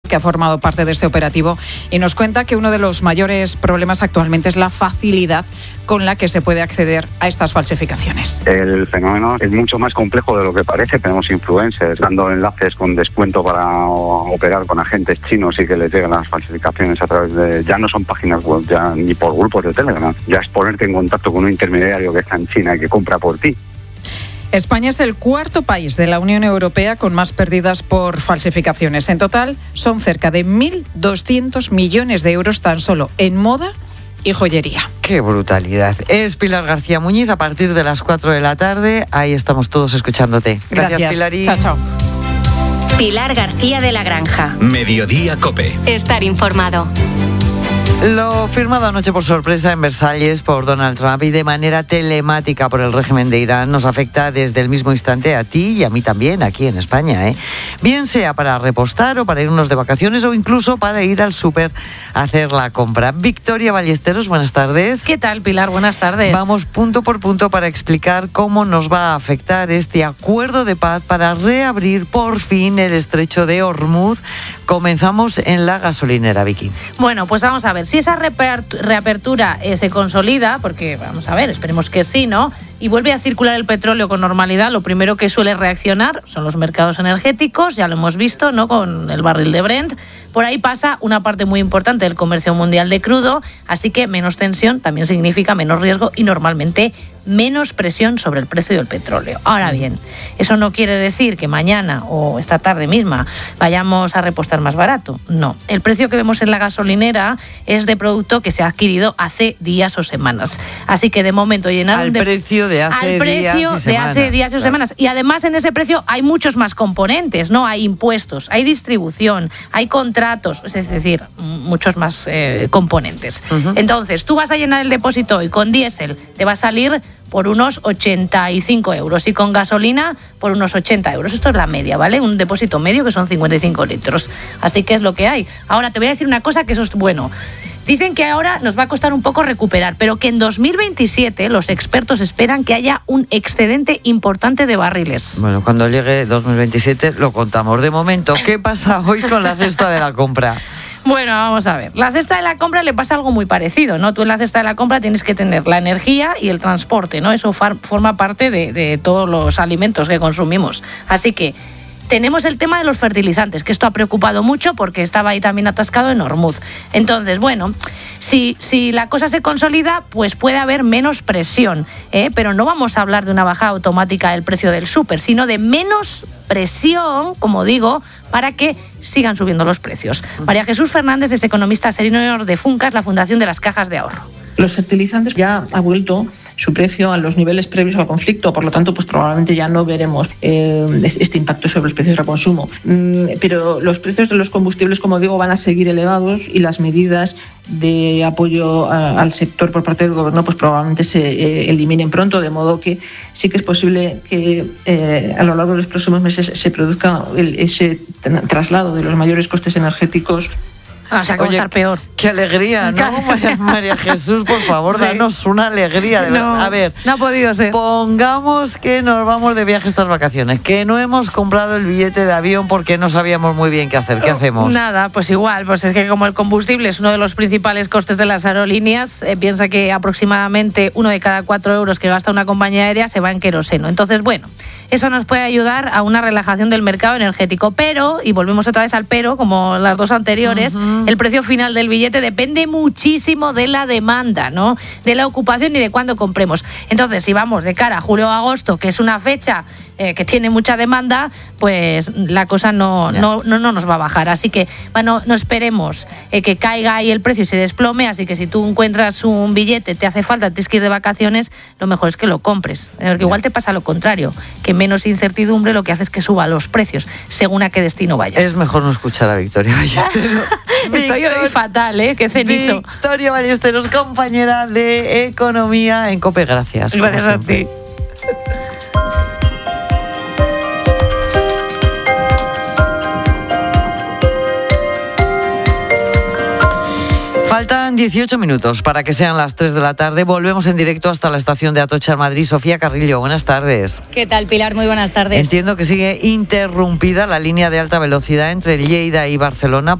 que ha formado parte de este operativo, y nos cuenta que uno de los mayores problemas actualmente es la facilidad con la que se puede acceder a estas falsificaciones. El fenómeno es mucho más complejo de lo que parece. Tenemos influencers dando enlaces con descuento para operar con agentes chinos y que le lleguen las falsificaciones a través de... Ya no son páginas web, ya ni por grupos de Telegram, ya es ponerte en contacto con un intermediario que está en China y que compra por ti. España es el cuarto país de la Unión Europea con más pérdidas por falsificaciones. En total son cerca de 1.200 millones de euros tan solo en moda y joyería. ¡Qué brutalidad! Es Pilar García Muñiz a partir de las 4 de la tarde. Ahí estamos todos escuchándote. Gracias. Pilarín. Chao, chao. Pilar García de la Granja. Mediodía COPE. Estar informado. Lo firmado anoche por sorpresa en Versalles por Donald Trump y de manera telemática por el régimen de Irán nos afecta desde el mismo instante a ti y a mí también aquí en España, ¿eh? Bien sea para repostar o para irnos de vacaciones o incluso para ir al súper a hacer la compra. Victoria Ballesteros, buenas tardes. ¿Qué tal, Pilar? Buenas tardes. Vamos punto por punto para explicar cómo nos va a afectar este acuerdo de paz para reabrir por fin el estrecho de Hormuz. Comenzamos en la gasolinera, Vicky. Bueno, pues vamos a ver. Si esa reapertura se consolida, porque vamos a ver, esperemos que sí, ¿no? Y vuelve a circular el petróleo con normalidad, lo primero que suele reaccionar son los mercados energéticos, ya lo hemos visto, ¿no? Con el barril de Brent. Por ahí pasa una parte muy importante del comercio mundial de crudo, así que menos tensión también significa menos riesgo y normalmente menos presión sobre el precio del petróleo. Ahora bien, eso no quiere decir que mañana o esta tarde misma vayamos a repostar más barato. No, el precio que vemos en la gasolinera es de producto que se ha adquirido hace días o semanas. Así que de momento llenar al precio de hace días o semanas. Y además en ese precio hay muchos más componentes, ¿no? Hay impuestos, hay distribución, hay contratos, es decir, muchos más componentes. Uh-huh. Entonces, tú vas a llenar el depósito y con diésel te va a salir por unos 85 euros y con gasolina por unos 80 euros. Esto es la media, ¿vale? Un depósito medio que son 55 litros. Así que es lo que hay. Ahora te voy a decir una cosa que eso es bueno. Dicen que ahora nos va a costar un poco recuperar, pero que en 2027 los expertos esperan que haya un excedente importante de barriles. Bueno, cuando llegue 2027 lo contamos. De momento, ¿qué pasa hoy con la cesta de la compra? Bueno, vamos a ver. La cesta de la compra le pasa algo muy parecido, ¿no? Tú en la cesta de la compra tienes que tener la energía y el transporte, ¿no? Eso forma parte de todos los alimentos que consumimos. Así que tenemos el tema de los fertilizantes, que esto ha preocupado mucho porque estaba ahí también atascado en Hormuz. Entonces, bueno, si la cosa se consolida, pues puede haber menos presión, pero no vamos a hablar de una bajada automática del precio del súper, sino de menos presión, como digo, para que sigan subiendo los precios. María Jesús Fernández es economista senior de Funcas, la Fundación de las Cajas de Ahorro. Los fertilizantes ya ha vuelto su precio a los niveles previos al conflicto, por lo tanto, pues probablemente ya no veremos este impacto sobre los precios de consumo. Pero los precios de los combustibles, como digo, van a seguir elevados y las medidas de apoyo al sector por parte del gobierno pues probablemente se eliminen pronto, de modo que sí que es posible que a lo largo de los próximos meses se produzca ese traslado de los mayores costes energéticos. O sea, que va a estar peor. Qué alegría, ¿no? María Jesús, por favor, sí. Danos una alegría. De verdad. A ver, no ha podido ser. Pongamos que nos vamos de viaje estas vacaciones, que no hemos comprado el billete de avión porque no sabíamos muy bien qué hacer. ¿Qué hacemos? Nada, pues igual, pues es que como el combustible es uno de los principales costes de las aerolíneas, piensa que aproximadamente 1 de cada 4 euros que gasta una compañía aérea se va en queroseno. Entonces, bueno, eso nos puede ayudar a una relajación del mercado energético, pero, y volvemos otra vez al pero, como las dos anteriores, el precio final del billete depende muchísimo de la demanda, ¿no? De la ocupación y de cuándo compremos. Entonces, si vamos de cara a julio o agosto, que es una fecha que tiene mucha demanda, pues la cosa no nos va a bajar. Así que, bueno, no esperemos que caiga ahí el precio y se desplome. Así que si tú encuentras un billete, te hace falta, tienes que ir de vacaciones, lo mejor es que lo compres. Porque igual te pasa lo contrario, que menos incertidumbre lo que hace es que suba los precios, según a qué destino vayas. Es mejor no escuchar a Victoria Ballesteros. Estoy hoy fatal, qué cenizo. Victoria Ballesteros, compañera de Economía en COPE. Gracias. Gracias a ti. Faltan 18 minutos para que sean las 3 de la tarde. Volvemos en directo hasta la estación de Atocha, Madrid. Sofía Carrillo, buenas tardes. ¿Qué tal, Pilar? Muy buenas tardes. Entiendo que sigue interrumpida la línea de alta velocidad entre Lleida y Barcelona